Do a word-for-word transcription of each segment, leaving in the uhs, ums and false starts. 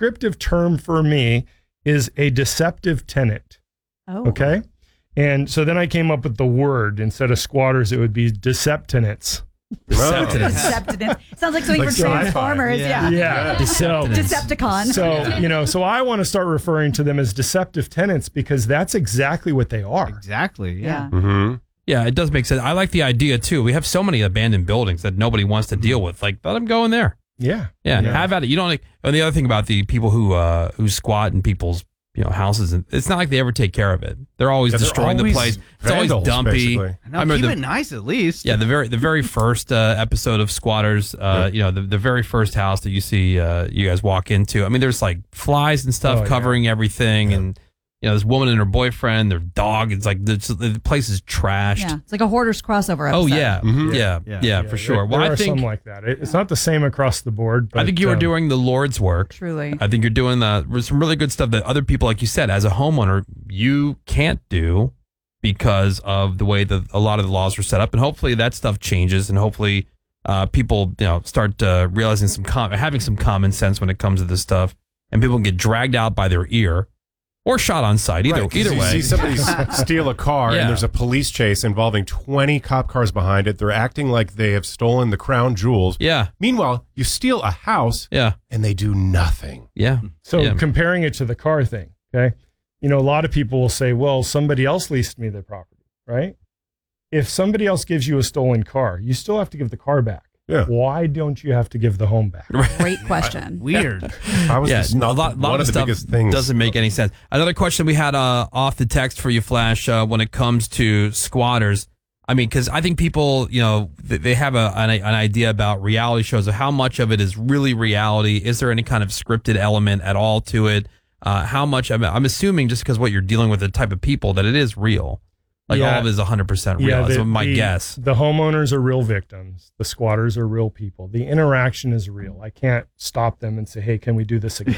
descriptive term for me is a deceptive tenant. Oh. Okay. And so then I came up with the word. Instead of squatters, it would be deceptenants. Deceptenants. Deceptenants. Sounds like something Like for Transformers. Yeah. Yeah. Yeah. So, Decepticon. so, you know, so I want to start referring to them as deceptive tenants because that's exactly what they are. Exactly. Yeah. Yeah. Mm-hmm. Yeah, it does make sense. I like the idea too. We have so many abandoned buildings that nobody wants to deal with. Like, let them go in there. Yeah. Yeah, Yeah. have at it. You don't like. And the other thing about the people who uh, who squat in people's you know houses, and it's not like they ever take care of it. They're always Yeah, they're destroying always the place. It's always vandals, dumpy. basically. No, I remember keep the- it nice at least. Yeah, the very the very first uh, episode of Squatters, uh, you know, the, the very first house that you see uh, you guys walk into. I mean, there's like flies and stuff Oh, yeah. covering everything, Yeah. and you know, this woman and her boyfriend, their dog. It's like the, the place is trashed. Yeah. It's like a Hoarders crossover episode. Oh yeah. Mhm. yeah, yeah, Yeah. for sure. There, well, there I are think some like that. It, it's not the same across the board. But, I think you were um, doing the Lord's work. Truly. I think you're doing the, some really good stuff that other people, like you said, as a homeowner, you can't do because of the way that a lot of the laws are set up. And hopefully that stuff changes, and hopefully uh, people, you know, start uh, realizing some, com- having some common sense when it comes to this stuff, and people can get dragged out by their ear or shot on sight. Either Right, 'cause either you way. see somebody s- steal a car Yeah. and there's a police chase involving twenty cop cars behind it. They're acting like they have stolen the crown jewels. Yeah, Meanwhile, you steal a house yeah, and they do nothing. yeah. So Yeah. comparing it to the car thing, okay? You know, a lot of people will say, well, somebody else leased me their property, right? If somebody else gives you a stolen car, you still have to give the car back. Yeah. Why don't you have to give the home back? Great question. Weird. I was Yeah, just a not lot, lot one of of the stuff biggest things. doesn't make any sense. Another question we had uh, off the text for you, Flash, uh, when it comes to squatters. I mean, because I think people, you know, th- they have a, an, an idea about reality shows of how much of it is really reality. Is there any kind of scripted element at all to it? Uh, how much? I'm, I'm assuming just because what you're dealing with, the type of people, that it is real. Like Yeah. all of it is one hundred percent real. That's the, my the- guess. The homeowners are real victims. The squatters are real people. The interaction is real. I can't stop them and say, "Hey, can we do this again?"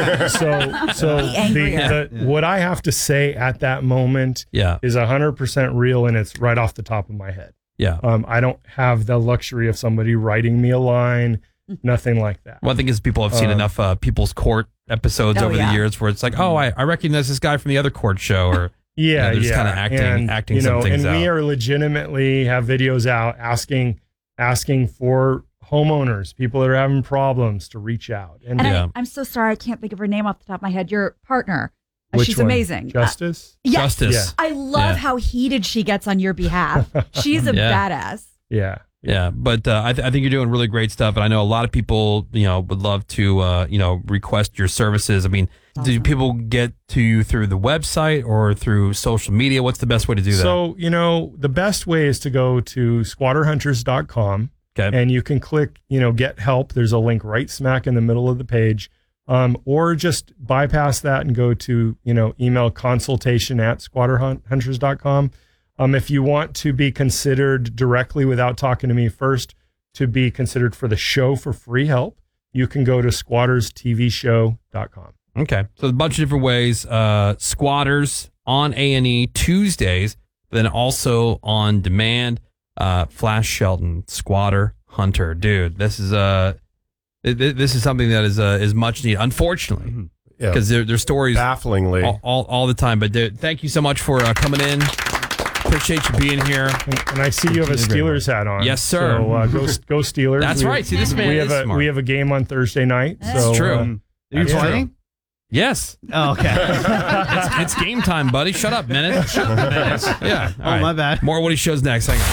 so, so Be angrier. the, the, what I have to say at that moment Yeah, is one hundred percent real, and it's right off the top of my head. yeah. Um, I don't have the luxury of somebody writing me a line, nothing like that. One thing is people have seen Uh, enough uh, People's Court episodes Oh, over yeah. the years where it's like, oh, I, I recognize this guy from the other court show, or Yeah, they're just yeah. kinda acting- and, acting you know, some things and we out. are legitimately have videos out asking asking for homeowners, people that are having problems, to reach out. And, And Yeah. I, I'm so sorry, I can't think of her name off the top of my head. Your partner. Uh, which She's one? amazing. Uh, Justice. yes. Justice. Yeah. I love Yeah. how heated she gets on your behalf. She's a Yeah. badass. Yeah. Yeah, but uh, I, th- I think you're doing really great stuff, and I know a lot of people, you know, would love to, uh, you know, request your services. I mean, do Awesome. people get to you through the website or through social media? What's the best way to do that? So, you know, the best way is to go to squatter hunters dot com Okay. and you can click, you know, get help. There's a link right smack in the middle of the page. Um, or just bypass that and go to, you know, email consultation at squatter hunters dot com. Um, if you want to be considered directly without talking to me first, to be considered for the show for free help, you can go to squatters t v show dot com. Okay, so a bunch of different ways. Uh, Squatters on A and E Tuesdays, then also on demand. Uh, Flash Shelton, Squatter Hunter, dude. This is uh, th- th- this is something that is uh, is much needed. Unfortunately, Yeah. because there there's stories Bafflingly. all, all all the time. But dude, thank you so much for uh, coming in. Appreciate you being here. And, and I see you have a Steelers hat on. Yes, sir. So uh, go go Steelers. That's We- right. See, this man we is have a smart. we have a game on Thursday night. That's so, true. um, Are you That's true. playing? Yes. Oh, okay. it's, it's game time, buddy. Shut up, minute. Yeah. All Oh, right. my bad. More Woody shows next. Hang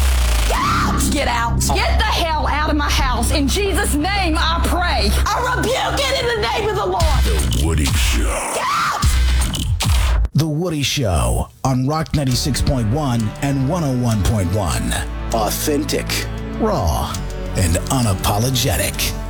on. Get out. Get the hell out of my house. In Jesus' name, I pray. I rebuke it in the name of the Lord. The Woody Show. The Woody Show on Rock ninety-six point one and one oh one point one. Authentic, raw, and unapologetic.